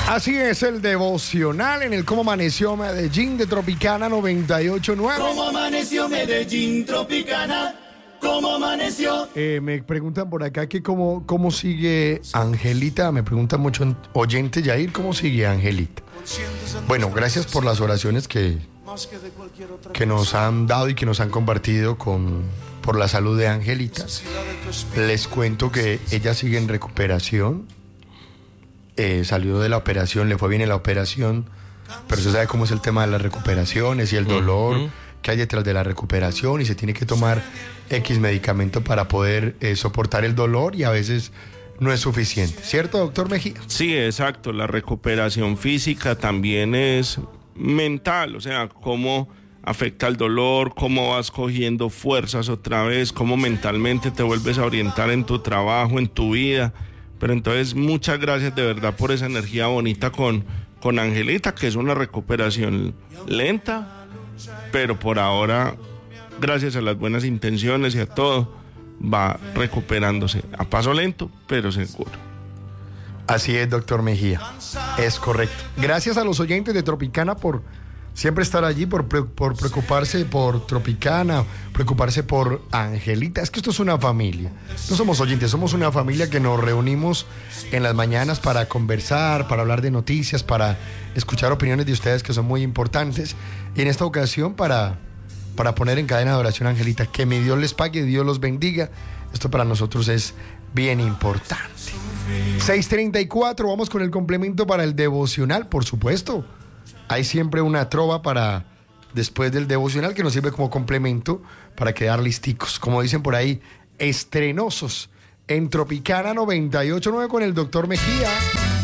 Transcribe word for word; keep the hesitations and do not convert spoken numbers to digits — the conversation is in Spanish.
Así es el devocional en el Cómo Amaneció Medellín de Tropicana noventa y ocho punto nueve. ¿Cómo amaneció Medellín, Tropicana? ¿Cómo amaneció? Eh, me preguntan por acá que cómo, cómo sigue Angelita. Me preguntan mucho oyentes, Yair, ¿cómo sigue Angelita? Bueno, gracias por las oraciones que, que nos han dado y que nos han compartido con, por la salud de Angelita. Les cuento que ella sigue en recuperación. Eh, salió de la operación, le fue bien en la operación, pero usted sabe cómo es el tema de las recuperaciones y el dolor uh-huh. que hay detrás de la recuperación, y se tiene que tomar X medicamento para poder eh, soportar el dolor, y a veces no es suficiente, ¿cierto, doctor Mejía? Sí, exacto, la recuperación física también es mental, o sea, cómo afecta el dolor, cómo vas cogiendo fuerzas otra vez, cómo mentalmente te vuelves a orientar en tu trabajo, en tu vida. Pero entonces muchas gracias de verdad por esa energía bonita con, con Angelita, que es una recuperación lenta, pero por ahora, gracias a las buenas intenciones y a todo, va recuperándose a paso lento, pero seguro. Así es, doctor Mejía, es correcto. Gracias a los oyentes de Tropicana por siempre estar allí, por, por preocuparse por Tropicana, preocuparse por Angelita. Es que esto es una familia. No somos oyentes, somos una familia que nos reunimos en las mañanas para conversar, para hablar de noticias, para escuchar opiniones de ustedes que son muy importantes. Y en esta ocasión para, para poner en cadena de oración a Angelita. Que mi Dios les pague, Dios los bendiga. Esto para nosotros es bien importante. seis treinta y cuatro, vamos con el complemento para el devocional, por supuesto. Hay siempre una trova para después del devocional que nos sirve como complemento para quedar listicos, como dicen por ahí, estrenosos en Tropicana noventa y ocho punto nueve con el doctor Mejía.